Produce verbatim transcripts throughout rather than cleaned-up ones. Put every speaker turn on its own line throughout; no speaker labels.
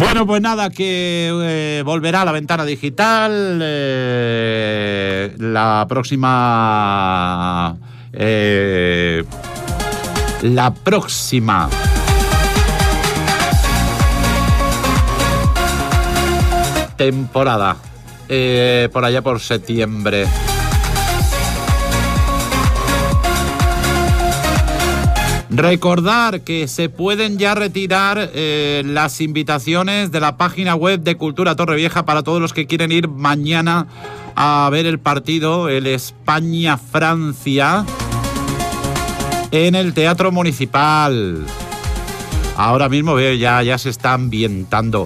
Bueno, pues nada, que eh, volverá a la ventana digital eh, la próxima... Eh, la próxima... temporada, eh, por allá por septiembre. Recordar que se pueden ya retirar eh, las invitaciones de la página web de Cultura Torrevieja para todos los que quieren ir mañana a ver el partido, el España-Francia, en el Teatro Municipal. Ahora mismo veo ya, ya se está ambientando.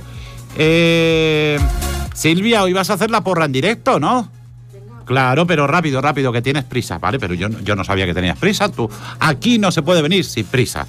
Eh, Silvia, hoy vas a hacer la porra en directo, ¿no? Claro, pero rápido, rápido, que tienes prisa, ¿vale? Pero yo, yo no sabía que tenías prisa, tú. Aquí no se puede venir sin prisa.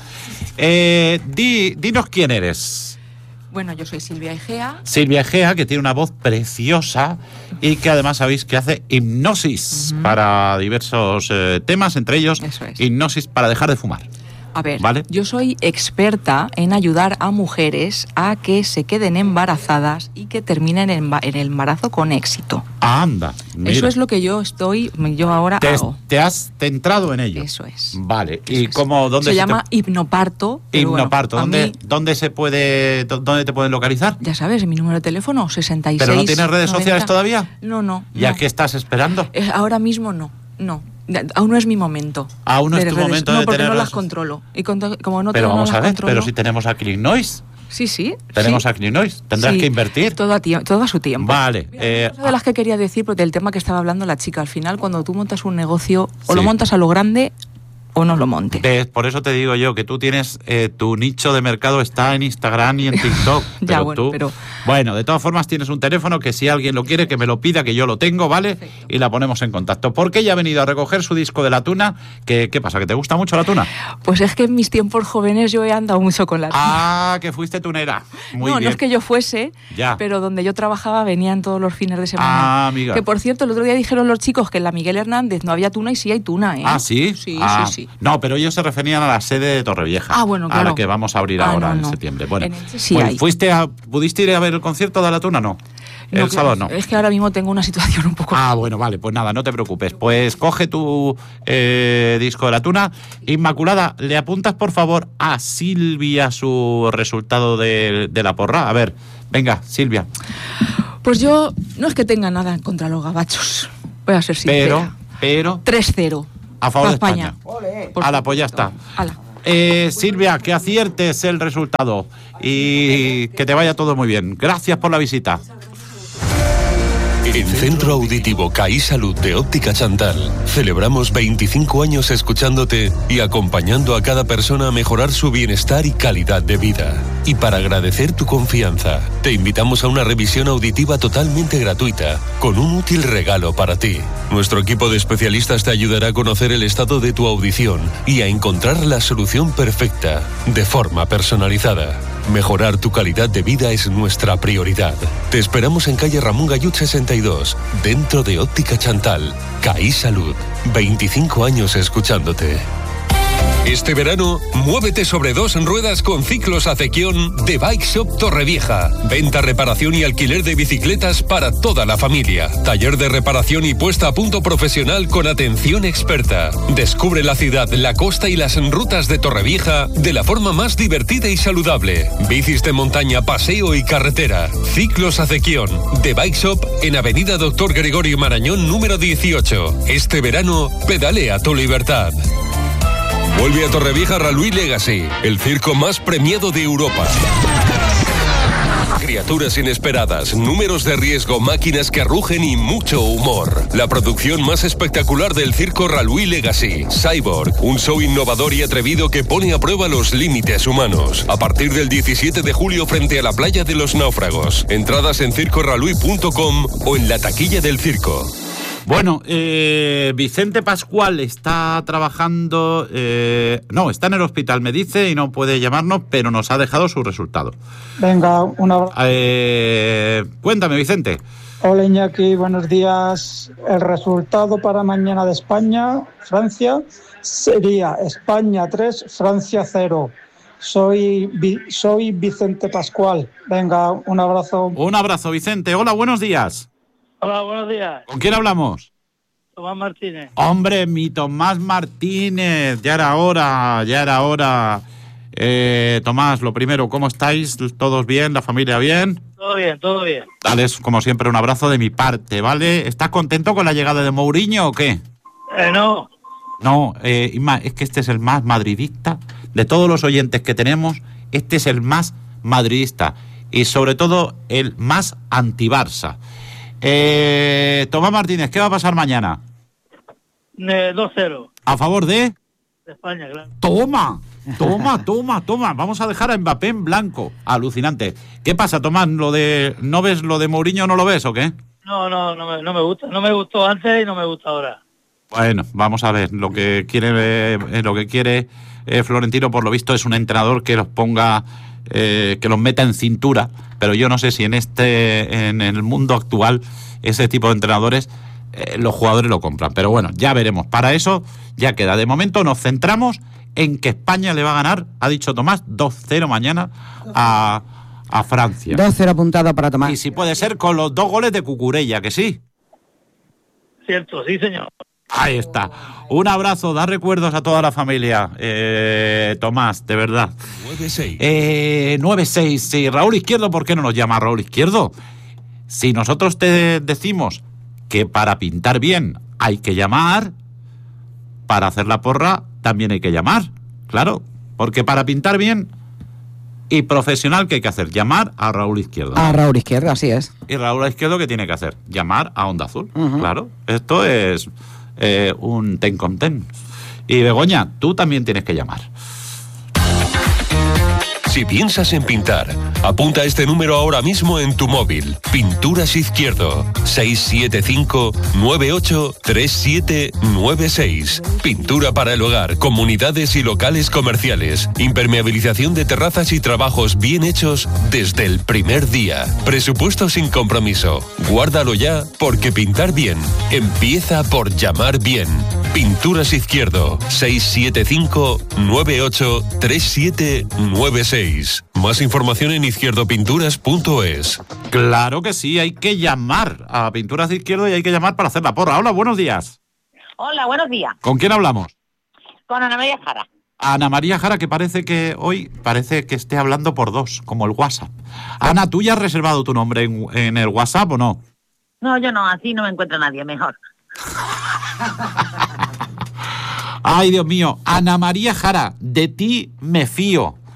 Eh, di, dinos quién eres.
Bueno, yo soy Silvia Egea.
Silvia Egea, que tiene una voz preciosa y que además sabéis que hace hipnosis uh-huh. para diversos eh, temas, entre ellos
Eso es.
hipnosis para dejar de fumar.
A ver,
¿vale?
Yo soy experta en ayudar a mujeres a que se queden embarazadas y que terminen en el embarazo con éxito.
Anda, mira.
Eso es lo que yo estoy, yo ahora
te,
hago.
¿Te has centrado en ello?
Eso es.
Vale.
Eso
¿Y
es.
cómo, dónde
se, se
llama
te... hipnoparto.
Hipnoparto.
Bueno,
¿Dónde,
mí...
¿Dónde se puede, dónde te pueden localizar?
Ya sabes, en mi número de teléfono, sesenta y seis.
¿Pero no tienes redes
noventa.
Sociales todavía?
No, no.
¿Ya
no.
qué estás esperando?
Eh, ahora mismo no, no. Aún no es mi momento.
Aún no es tu
redes.
momento
no,
de
porque
tener
no las
redes...
controlo. Y con, como no
pero
tengo,
vamos
no
a ver,
controlo...
pero si tenemos a Click Noise.
Sí, sí.
Tenemos
sí.
a Click Noise. Tendrás
sí,
que invertir.
Todo a, tie- todo a su tiempo.
Vale.
Mira,
eh,
una de las que quería decir, porque del tema que estaba hablando la chica, al final, cuando tú montas un negocio, o
sí.
lo montas a lo grande o no lo montes.
De, por eso te digo yo que tú tienes eh, tu nicho de mercado está en Instagram y en TikTok.
ya,
pero
bueno,
tú,
pero...
Bueno, de todas formas tienes un teléfono que si alguien lo quiere, que me lo pida, que yo lo tengo, ¿vale?
Perfecto.
Y la ponemos en contacto. Porque ella ha venido a recoger su disco de la tuna. ¿Qué, qué pasa? ¿Que te gusta mucho la tuna?
Pues es que en mis tiempos jóvenes yo he andado mucho con la tuna.
Ah, que fuiste tunera. Muy
no,
bien.
no es que yo fuese,
ya.
pero donde yo trabajaba venían todos los fines de semana.
Ah, amiga.
Que por cierto, el otro día dijeron los chicos que en la Miguel Hernández no había tuna y sí hay tuna, ¿eh?
Ah, ¿sí?
Sí,
ah,
sí, sí.
No, pero ellos se referían a la sede de Torrevieja.
Ah, bueno, claro.
A la que vamos a abrir
ah,
ahora
no,
en
no.
septiembre. Bueno,
en Elche sí
bueno
hay.
¿fuiste a, ¿pudiste ir a ver el concierto de la tuna? No.
No,
el sábado no.
Es que ahora mismo tengo una situación un poco...
Ah, bueno, vale, pues nada, no te preocupes. Pues coge tu eh, disco de la tuna. Inmaculada, ¿le apuntas por favor a Silvia su resultado de, de la porra? A ver, venga, Silvia.
Pues yo no es que tenga nada contra los gabachos, voy a ser sincera.
Pero, pero...
tres cero.
A favor de
España.
España.
Por
Ala, pues ya
supuesto.
está.
Ala.
Eh, Silvia, que aciertes el resultado y que te vaya todo muy bien. Gracias por la visita.
En Centro Auditivo CAI Salud de Óptica Chantal celebramos veinticinco años escuchándote y acompañando a cada persona a mejorar su bienestar y calidad de vida. Y para agradecer tu confianza, te invitamos a una revisión auditiva totalmente gratuita, con un útil regalo para ti. Nuestro equipo de especialistas te ayudará a conocer el estado de tu audición y a encontrar la solución perfecta, de forma personalizada. Mejorar tu calidad de vida es nuestra prioridad. Te esperamos en calle Ramón Gallut sesenta y dos, dentro de Óptica Chantal. CAI Salud. veinticinco años escuchándote. Este verano, muévete sobre dos ruedas con Ciclos Acequión de Bike Shop Torrevieja. Venta, reparación y alquiler de bicicletas para toda la familia. Taller de reparación y puesta a punto profesional con atención experta. Descubre la ciudad, la costa y las rutas de Torrevieja de la forma más divertida y saludable. Bicis de montaña, paseo y carretera. Ciclos Acequión de Bike Shop en Avenida Doctor Gregorio Marañón número dieciocho. Este verano, pedalea tu libertad. Vuelve a Torrevieja Ralui Legacy, el circo más premiado de Europa. Criaturas inesperadas, números de riesgo, máquinas que rugen y mucho humor. La producción más espectacular del circo Ralui Legacy, Cyborg, un show innovador y atrevido que pone a prueba los límites humanos. A partir del diecisiete de julio frente a la playa de los náufragos. Entradas en circo ralui punto com o en la taquilla del circo.
Bueno, eh, Vicente Pascual está trabajando, eh, no, está en el hospital, me dice, y no puede llamarnos, pero nos ha dejado su resultado.
Venga, un abrazo.
Eh, cuéntame, Vicente.
Hola, Iñaki, buenos días. El resultado para mañana de España, Francia, sería España tres, Francia cero. Soy, Vi- soy Vicente Pascual. Venga, un abrazo.
Un abrazo, Vicente. Hola, buenos días.
Hola, buenos días.
¿Con quién hablamos?
Tomás Martínez.
Hombre, mi Tomás Martínez. Ya era hora, ya era hora. Eh, Tomás, lo primero, ¿cómo estáis? ¿Todos bien? ¿La familia bien?
Todo bien, todo bien.
Dale, como siempre, un abrazo de mi parte, ¿vale? ¿Estás contento con la llegada de Mourinho o qué?
Eh, no.
No, eh, Isma, es que este es el más madridista. De todos los oyentes que tenemos, este es el más madridista. Y sobre todo, el más anti-Barça. Eh, Tomás Martínez, ¿qué va a pasar mañana?
Eh, dos cero.
¿A favor de...?
De España, claro.
¡Toma! Toma, toma, toma. Vamos a dejar a Mbappé en blanco. Alucinante. ¿Qué pasa, Tomás? ¿Lo de, ¿No ves lo de Mourinho, no lo ves o qué?
No, no, no me, no me gusta. No me gustó antes y no me gusta ahora.
Bueno, vamos a ver. Lo que quiere, eh, lo que quiere eh, Florentino, por lo visto, es un entrenador que los ponga, eh, que los meta en cintura. Pero yo no sé si en este, en el mundo actual, ese tipo de entrenadores, eh, los jugadores lo compran. Pero bueno, ya veremos. Para eso ya queda. De momento nos centramos en que España le va a ganar, ha dicho Tomás, dos cero mañana a, a Francia.
dos cero apuntado para Tomás.
Y si puede ser con los dos goles de Cucurella, que sí.
Cierto, sí, señor.
Ahí está. Un abrazo, da recuerdos a toda la familia, eh, Tomás, de verdad.
nueve seis.
Eh, nueve seis, sí. Raúl Izquierdo, ¿por qué no nos llama Raúl Izquierdo? Si nosotros te decimos que para pintar bien hay que llamar, para hacer la porra también hay que llamar, claro, porque para pintar bien y profesional, ¿qué hay que hacer? Llamar a Raúl Izquierdo.
A Raúl Izquierdo, así es.
Y Raúl Izquierdo, ¿qué tiene que hacer? Llamar a Onda Azul,
Uh-huh.
claro. Esto es eh, un ten con ten. Y Begoña, tú también tienes que llamar.
Si piensas en pintar, apunta este número ahora mismo en tu móvil. Pinturas Izquierdo, seis siete cinco, nueve ocho, tres siete nueve seis. Pintura para el hogar, comunidades y locales comerciales. Impermeabilización de terrazas y trabajos bien hechos desde el primer día. Presupuesto sin compromiso. Guárdalo ya, porque pintar bien empieza por llamar bien. Pinturas Izquierdo, seis siete cinco, nueve ocho, tres siete nueve seis. Más información en izquierdopinturas punto es.
Claro que sí, hay que llamar a Pinturas de Izquierdo y hay que llamar para hacer la porra. Hola, buenos días.
Hola, buenos días.
¿Con quién hablamos?
Con Ana María Jara.
Ana María Jara, que parece que hoy parece que esté hablando por dos, como el WhatsApp. Ana, ¿tú ya has reservado tu nombre en, en el WhatsApp o no?
No, yo no, así no me encuentra nadie mejor.
Ay, Dios mío. Ana María Jara, de ti me fío.